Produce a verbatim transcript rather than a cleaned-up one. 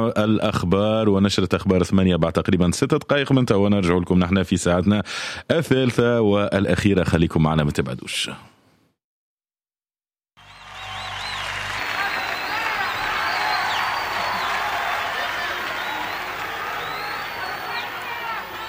نسمع الأخبار ونشرة أخبار ثمانية بعد تقريبا ستة دقائق من توا نرجع لكم نحن في ساعتنا الثالثة والأخيرة. خليكم معنا ما تبعدوش.